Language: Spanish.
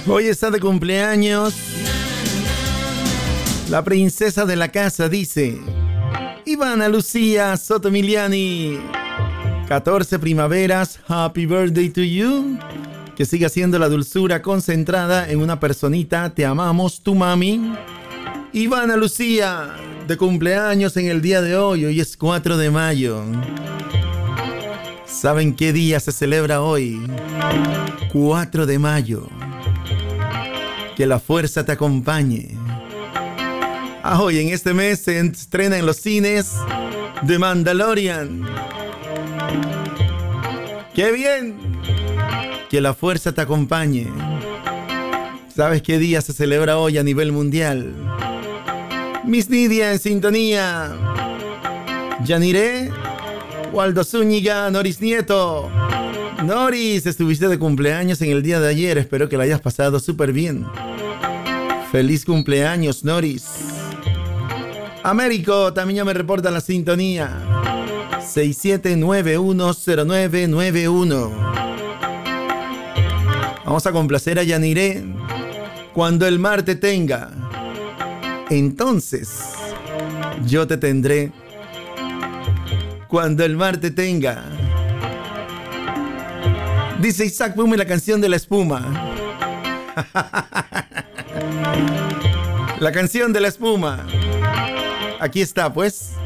Hoy está de cumpleaños la princesa de la casa, dice Ivana Lucía Sotomiliani. 14 primaveras, happy birthday to you. Que siga siendo la dulzura concentrada en una personita. Te amamos, tu mami. Ivana Lucía, de cumpleaños en el día de hoy. Hoy es 4 de mayo. ¿Saben qué día se celebra hoy? 4 de mayo. Que la fuerza te acompañe. Hoy en este mes se estrena en los cines The Mandalorian. ¡Qué bien! Que la fuerza te acompañe. ¿Sabes qué día se celebra hoy a nivel mundial? Miss Nidia en sintonía. Yaniré, Waldo Zúñiga, Noris Nieto. Noris, estuviste de cumpleaños en el día de ayer. Espero que la hayas pasado súper bien. Feliz cumpleaños, Noris. Américo también ya me reporta la sintonía. 67910991. Vamos a complacer a Yaniré. Cuando el mar te tenga, entonces yo te tendré. Cuando el mar te tenga. Dice Isaac Pume, la canción de la espuma. La canción de la espuma. Aquí está, pues.